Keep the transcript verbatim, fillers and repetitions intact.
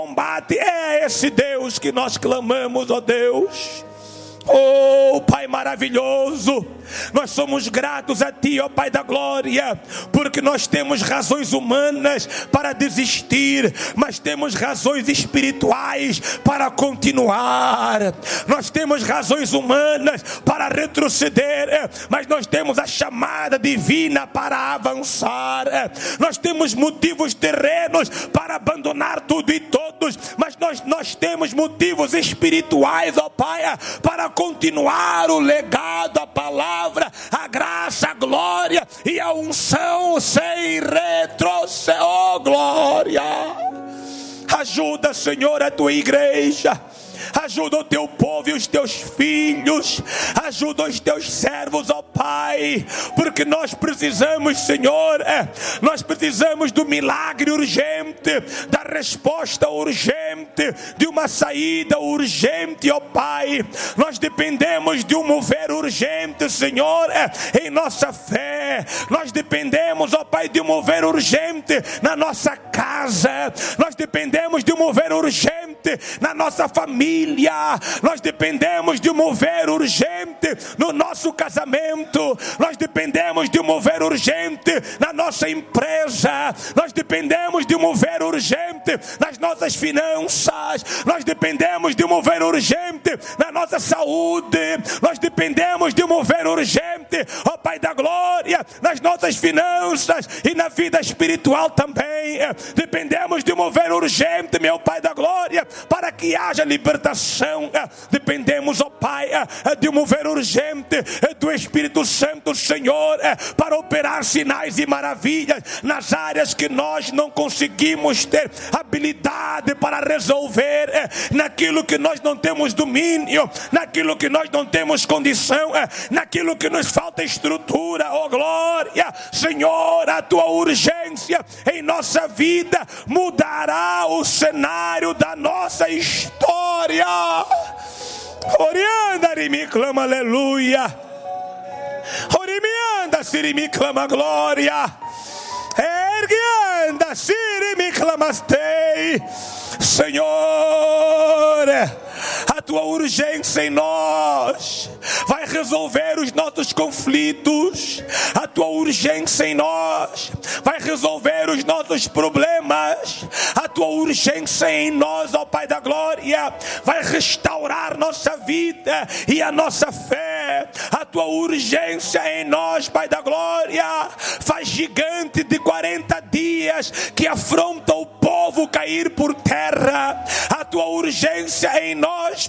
combate. É esse Deus que nós clamamos, ó Deus. Oh Pai maravilhoso, nós somos gratos a Ti, ó Pai da glória, porque nós temos razões humanas para desistir, mas temos razões espirituais para continuar. Nós temos razões humanas para retroceder, mas nós temos a chamada divina para avançar. Nós temos motivos terrenos para abandonar tudo e todos, mas nós, nós temos motivos espirituais, ó Pai, para continuar o legado, a palavra, a graça, a glória e a unção sem retrocesso. Oh, glória! Ajuda, Senhor, a tua igreja. Ajuda o teu povo e os teus filhos. Ajuda os teus servos, ó Pai. Porque nós precisamos, Senhor, é, nós precisamos do milagre urgente, da resposta urgente, de uma saída urgente, ó Pai. Nós dependemos de um mover urgente, Senhor, é, em nossa fé. Nós dependemos, ó Pai, de um mover urgente na nossa casa. Nós dependemos de um mover urgente na nossa família. Nós dependemos de um mover urgente no nosso casamento. Nós dependemos de um mover urgente na nossa empresa. Nós dependemos de um mover urgente nas nossas finanças. Nós dependemos de um mover urgente na nossa saúde. Nós dependemos de um mover urgente, ó Pai da glória, nas nossas finanças e na vida espiritual também. Dependemos de um mover urgente, meu Pai da glória, para que haja libertação. Dependemos, ó Pai, de um mover urgente do Espírito Santo, Senhor, para operar sinais e maravilhas nas áreas que nós não conseguimos ter habilidade para resolver, naquilo que nós não temos domínio, naquilo que nós não temos condição, naquilo que nos falta estrutura. Oh glória, Senhor, a tua urgência em nossa vida mudará o cenário da nossa história. Orianda, me clama aleluia. Orimianda, siri me clama glória. Erguianda, siri me clamastei. Senhor, a tua urgência em nós vai resolver os nossos conflitos. A tua urgência em nós vai resolver os nossos problemas. A tua urgência em nós, ó Pai da glória, vai restaurar nossa vida e a nossa fé. A tua urgência em nós, Pai da glória, faz gigante de quarenta dias que afronta o povo cair por terra. A tua urgência em nós,